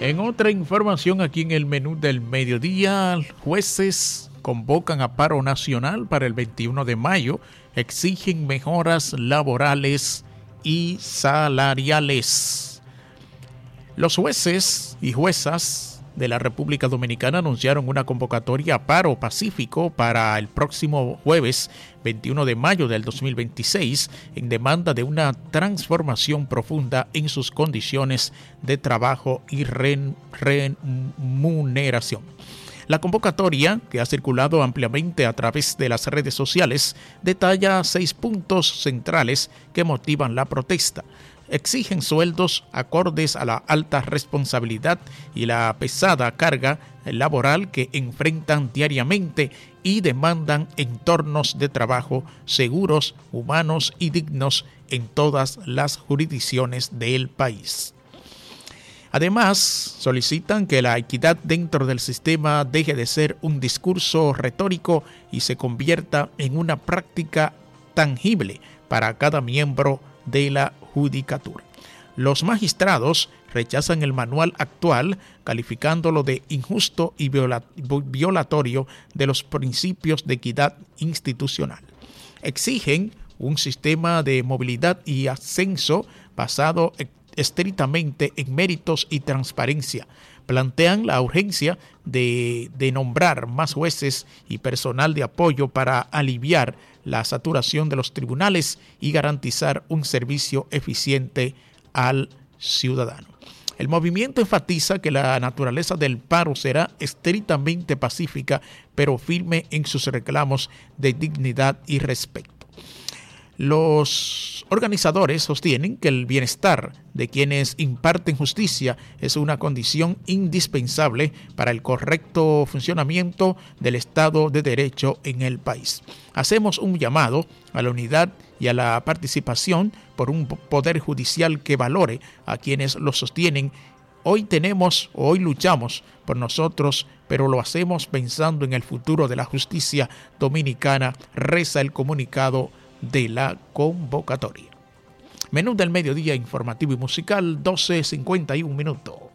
En otra información aquí en el menú del mediodía, jueces convocan a paro nacional para el 21 de mayo, exigen mejoras laborales y salariales. Los jueces y juezas de la República Dominicana anunciaron una convocatoria a paro pacífico para el próximo jueves 21 de mayo del 2026 en demanda de una transformación profunda en sus condiciones de trabajo y remuneración. La convocatoria, que ha circulado ampliamente a través de las redes sociales, detalla 6 puntos centrales que motivan la protesta. Exigen sueldos acordes a la alta responsabilidad y la pesada carga laboral que enfrentan diariamente y demandan entornos de trabajo seguros, humanos y dignos en todas las jurisdicciones del país. Además, solicitan que la equidad dentro del sistema deje de ser un discurso retórico y se convierta en una práctica tangible para cada miembro de la judicatura. Los magistrados rechazan el manual actual, calificándolo de injusto y violatorio de los principios de equidad institucional. Exigen un sistema de movilidad y ascenso basado estrictamente en méritos y transparencia. Plantean la urgencia de nombrar más jueces y personal de apoyo para aliviar la saturación de los tribunales y garantizar un servicio eficiente al ciudadano. El movimiento enfatiza que la naturaleza del paro será estrictamente pacífica, pero firme en sus reclamos de dignidad y respeto. Los organizadores sostienen que el bienestar de quienes imparten justicia es una condición indispensable para el correcto funcionamiento del Estado de Derecho en el país. Hacemos un llamado a la unidad y a la participación por un poder judicial que valore a quienes lo sostienen. Hoy luchamos por nosotros, pero lo hacemos pensando en el futuro de la justicia dominicana, reza el comunicado de la convocatoria. Menú del mediodía informativo y musical, 12:51 minutos.